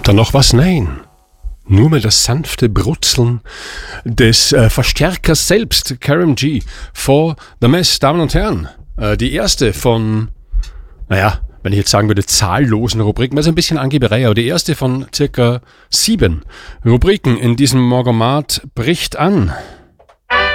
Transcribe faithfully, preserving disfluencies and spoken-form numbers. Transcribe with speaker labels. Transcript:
Speaker 1: Kommt da noch was? Nein. Nur mal das sanfte Brutzeln des äh, Verstärkers selbst, Karim G. vor The Mess. Damen und Herren, äh, die erste von, naja, wenn ich jetzt sagen würde, zahllosen Rubriken, das ist ein bisschen Angeberei, aber die erste von circa sieben Rubriken in diesem Morgomat bricht an.